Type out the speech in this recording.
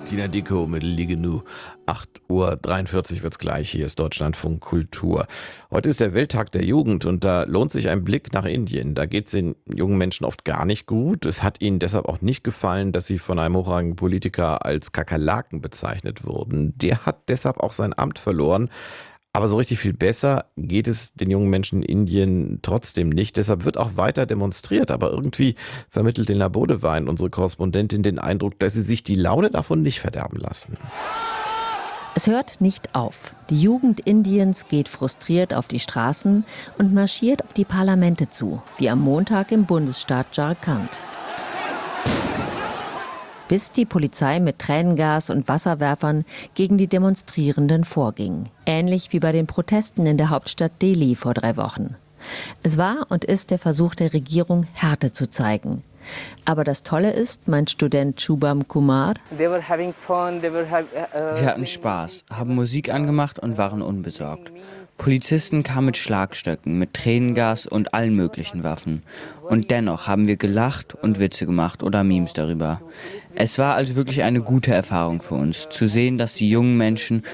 Tina Dickow mit Ligenu. 8:43 Uhr wird's gleich. Hier ist Deutschlandfunk Kultur. Heute ist der Welttag der Jugend und da lohnt sich ein Blick nach Indien. Da geht's den jungen Menschen oft gar nicht gut. Es hat ihnen deshalb auch nicht gefallen, dass sie von einem hochrangigen Politiker als Kakerlaken bezeichnet wurden. Der hat deshalb auch sein Amt verloren. Aber so richtig viel besser geht es den jungen Menschen in Indien trotzdem nicht. Deshalb wird auch weiter demonstriert. Aber irgendwie vermittelt Lena Bodewein, unsere Korrespondentin, den Eindruck, dass sie sich die Laune davon nicht verderben lassen. Es hört nicht auf. Die Jugend Indiens geht frustriert auf die Straßen und marschiert auf die Parlamente zu, wie am Montag im Bundesstaat Jharkhand. Bis die Polizei mit Tränengas und Wasserwerfern gegen die Demonstrierenden vorging. Ähnlich wie bei den Protesten in der Hauptstadt Delhi vor 3 Wochen. Es war und ist der Versuch der Regierung, Härte zu zeigen. Aber das Tolle ist, meint Student Shubham Kumar, Wir hatten Spaß, haben Musik angemacht und waren unbesorgt. Polizisten kamen mit Schlagstöcken, mit Tränengas und allen möglichen Waffen. Und dennoch haben wir gelacht und Witze gemacht oder Memes darüber. Es war also wirklich eine gute Erfahrung für uns, zu sehen, dass die jungen Menschen